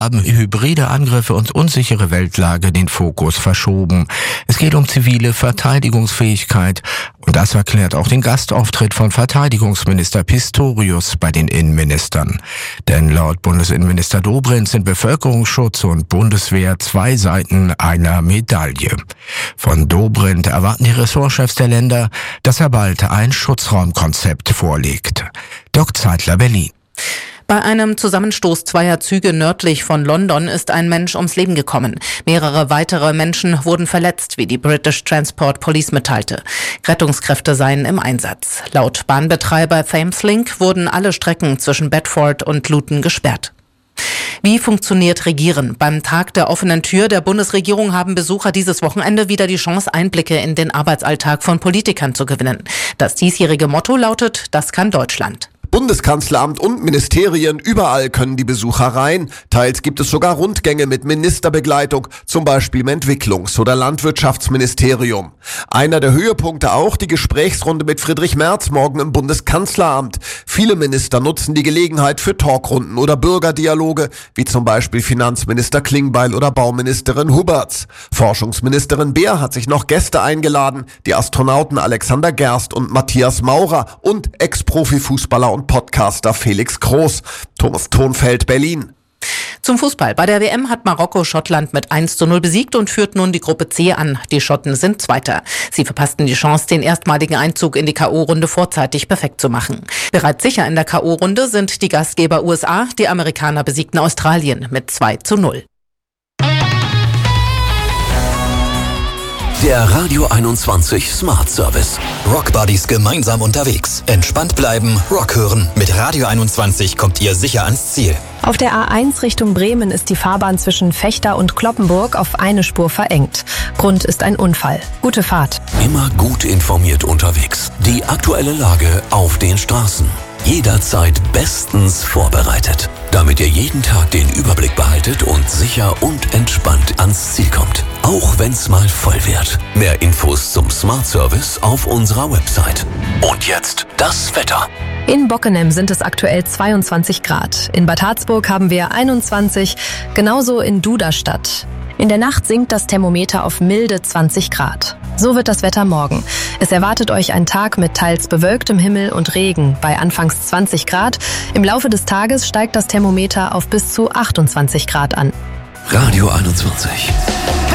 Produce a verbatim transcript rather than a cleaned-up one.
haben hybride Angriffe und unsichere Weltlage den Fokus verschoben. Es geht um zivile Verteidigungsfähigkeit und das erklärt auch den Gastauftritt von Verteidigungsminister Pistorius bei den Innenministern. Denn laut Bundesinnenminister Dobrindt sind Bevölkerungsschutz und Bundeswehr zwei Seiten einer Medaille. Von Dobrindt erwarten die Ressortchefs der Länder, dass er bald ein Schutzraumkonzept vorlegt. Dirk Zeitler, Berlin. Bei einem Zusammenstoß zweier Züge nördlich von London ist ein Mensch ums Leben gekommen. Mehrere weitere Menschen wurden verletzt, wie die British Transport Police mitteilte. Rettungskräfte seien im Einsatz. Laut Bahnbetreiber Thameslink wurden alle Strecken zwischen Bedford und Luton gesperrt. Wie funktioniert Regieren? Beim Tag der offenen Tür der Bundesregierung haben Besucher dieses Wochenende wieder die Chance, Einblicke in den Arbeitsalltag von Politikern zu gewinnen. Das diesjährige Motto lautet: Das kann Deutschland. Bundeskanzleramt und Ministerien, überall können die Besucher rein. Teils gibt es sogar Rundgänge mit Ministerbegleitung, zum Beispiel im Entwicklungs- oder Landwirtschaftsministerium. Einer der Höhepunkte auch die Gesprächsrunde mit Friedrich Merz morgen im Bundeskanzleramt. Viele Minister nutzen die Gelegenheit für Talkrunden oder Bürgerdialoge, wie zum Beispiel Finanzminister Klingbeil oder Bauministerin Huberts. Forschungsministerin Beer hat sich noch Gäste eingeladen, die Astronauten Alexander Gerst und Matthias Maurer und Ex-Profifußballer und Podcaster Felix Groß. Thomas Thonfeld, Berlin. Zum Fußball. Bei der W M hat Marokko Schottland mit eins zu null besiegt und führt nun die Gruppe C an. Die Schotten sind Zweiter. Sie verpassten die Chance, den erstmaligen Einzug in die K O-Runde vorzeitig perfekt zu machen. Bereits sicher in der K O-Runde sind die Gastgeber U S A. Die Amerikaner besiegten Australien mit zwei zu null. Der Radio einundzwanzig Smart Service. Rock Buddies gemeinsam unterwegs. Entspannt bleiben, Rock hören. Mit Radio einundzwanzig kommt ihr sicher ans Ziel. Auf der A eins Richtung Bremen ist die Fahrbahn zwischen Vechta und Cloppenburg auf eine Spur verengt. Grund ist ein Unfall. Gute Fahrt. Immer gut informiert unterwegs. Die aktuelle Lage auf den Straßen. Jederzeit bestens vorbereitet, damit ihr jeden Tag den Überblick behaltet und sicher und entspannt ans Ziel kommt. Auch wenn's mal voll wird. Mehr Infos zum Smart Service auf unserer Website. Und jetzt das Wetter. In Bockenem sind es aktuell zweiundzwanzig Grad. In Bad Harzburg haben wir einundzwanzig, genauso in Duderstadt. In der Nacht sinkt das Thermometer auf milde zwanzig Grad. So wird das Wetter morgen. Es erwartet euch ein Tag mit teils bewölktem Himmel und Regen bei anfangs zwanzig Grad. Im Laufe des Tages steigt das Thermometer auf bis zu achtundzwanzig Grad an. Radio einundzwanzig.